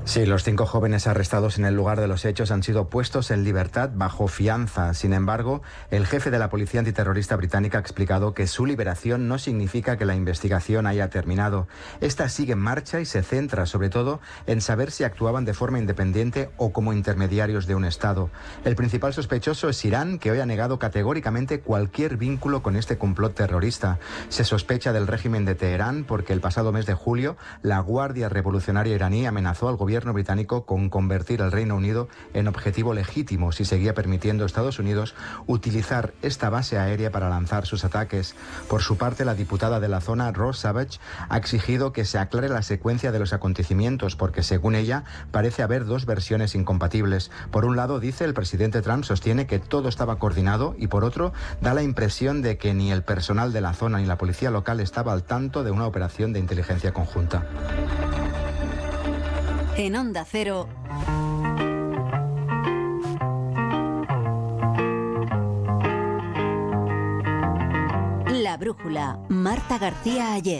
Sí, los 5 jóvenes arrestados en el lugar de los hechos han sido puestos en libertad bajo fianza. Sin embargo, el jefe de la Policía Antiterrorista británica ha explicado que su liberación no significa que la investigación haya terminado. Esta sigue en marcha y se centra sobre todo en saber si actuaban de forma independiente o como intermediarios de un Estado. El principal sospechoso es Irán, que hoy ha negado categóricamente cualquier vínculo con este complot terrorista. Se sospecha del régimen de Teherán porque el pasado mes de julio la Guardia Revolucionaria iraní amenazó al gobierno británico con convertir al Reino Unido en objetivo legítimo si seguía permitiendo a Estados Unidos utilizar esta base aérea para lanzar sus ataques. Por su parte, la diputada de la zona, Ross Savage, ha exigido que se aclare la secuencia de los acontecimientos porque, según ella, parece haber 2 versiones incompatibles. Por un lado, dice, el presidente Trump sostiene que todo estaba coordinado y, por otro, da la impresión de que ni el personal de la zona ni la policía local estaba al tanto de una operación de inteligencia conjunta. En Onda Cero. La brújula. Marta García Ayer.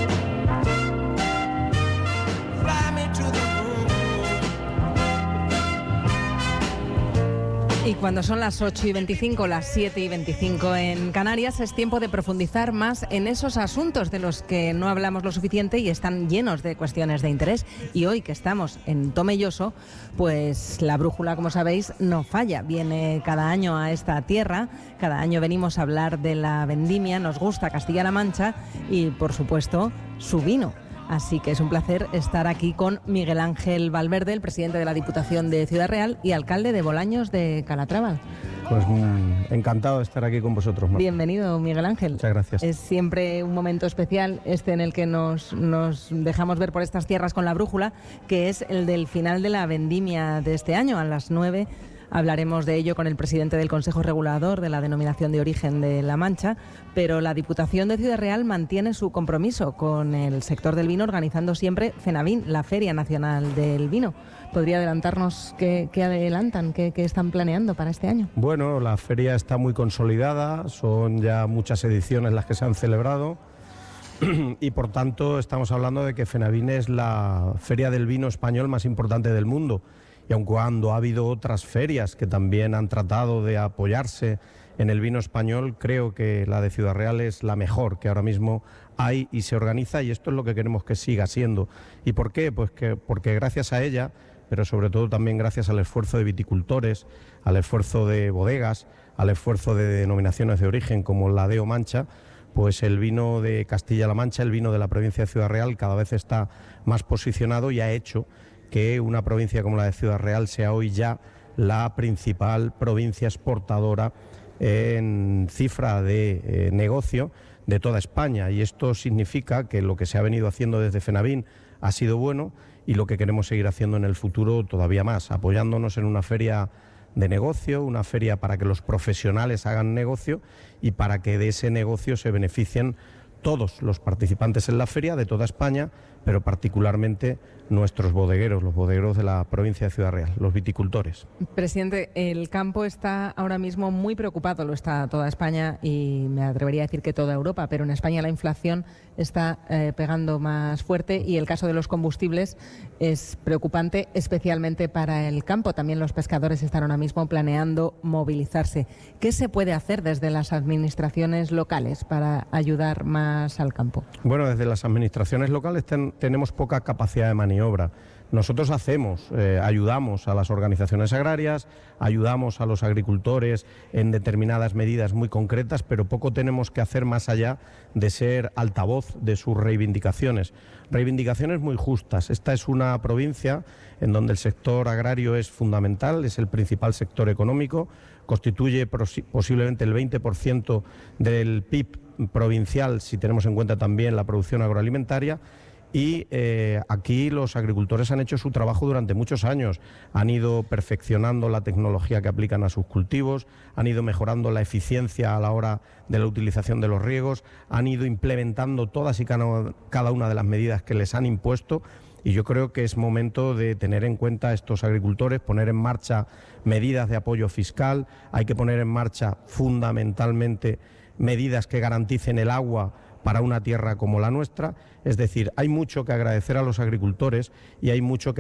Y cuando son las 8:25, las 7:25 en Canarias, es tiempo de profundizar más en esos asuntos de los que no hablamos lo suficiente y están llenos de cuestiones de interés. Y hoy que estamos en Tomelloso, pues la brújula, como sabéis, no falla. Viene cada año a esta tierra, cada año venimos a hablar de la vendimia, nos gusta Castilla-La Mancha y, por supuesto, su vino. Así que es un placer estar aquí con Miguel Ángel Valverde, el presidente de la Diputación de Ciudad Real y alcalde de Bolaños de Calatrava. Pues encantado de estar aquí con vosotros, Marta. Bienvenido, Miguel Ángel. Muchas gracias. Es siempre un momento especial en el que nos dejamos ver por estas tierras con la brújula, que es el del final de la vendimia de este año, a las 9. Hablaremos de ello con el presidente del Consejo Regulador de la Denominación de Origen de La Mancha, pero la Diputación de Ciudad Real mantiene su compromiso con el sector del vino, organizando siempre FENAVIN, la Feria Nacional del Vino. ¿Podría adelantarnos qué adelantan, qué están planeando para este año? Bueno, la feria está muy consolidada, son ya muchas ediciones las que se han celebrado y por tanto estamos hablando de que FENAVIN es la feria del vino español más importante del mundo. Y aun cuando ha habido otras ferias que también han tratado de apoyarse en el vino español, creo que la de Ciudad Real es la mejor que ahora mismo hay y se organiza, y esto es lo que queremos que siga siendo. ¿Y por qué? Pues porque gracias a ella, pero sobre todo también gracias al esfuerzo de viticultores, al esfuerzo de bodegas, al esfuerzo de denominaciones de origen como la de Mancha, pues el vino de Castilla-La Mancha, el vino de la provincia de Ciudad Real, cada vez está más posicionado y ha hecho que una provincia como la de Ciudad Real sea hoy ya la principal provincia exportadora en cifra de negocio de toda España. Y esto significa que lo que se ha venido haciendo desde FENAVIN ha sido bueno y lo que queremos seguir haciendo en el futuro todavía más, apoyándonos en una feria de negocio, una feria para que los profesionales hagan negocio y para que de ese negocio se beneficien todos los participantes en la feria de toda España, pero particularmente nuestros bodegueros, los bodegueros de la provincia de Ciudad Real, los viticultores. Presidente, el campo está ahora mismo muy preocupado, lo está toda España y me atrevería a decir que toda Europa, pero en España la inflación está pegando más fuerte y el caso de los combustibles es preocupante, especialmente para el campo. También los pescadores están ahora mismo planeando movilizarse. ¿Qué se puede hacer desde las administraciones locales para ayudar más al campo? Bueno, desde las administraciones locales tenemos poca capacidad de maniobra. Nosotros ayudamos a las organizaciones agrarias, ayudamos a los agricultores en determinadas medidas muy concretas, pero poco tenemos que hacer más allá de ser altavoz de sus reivindicaciones. Reivindicaciones muy justas. Esta es una provincia en donde el sector agrario es fundamental, es el principal sector económico, constituye posiblemente el 20% del PIB provincial, si tenemos en cuenta también la producción agroalimentaria. Y aquí los agricultores han hecho su trabajo durante muchos años, han ido perfeccionando la tecnología que aplican a sus cultivos, han ido mejorando la eficiencia a la hora de la utilización de los riegos, han ido implementando todas y cada una de las medidas que les han impuesto. Y yo creo que es momento de tener en cuenta a estos agricultores, poner en marcha medidas de apoyo fiscal, hay que poner en marcha fundamentalmente medidas que garanticen el agua para una tierra como la nuestra. Es decir, hay mucho que agradecer a los agricultores y hay mucho que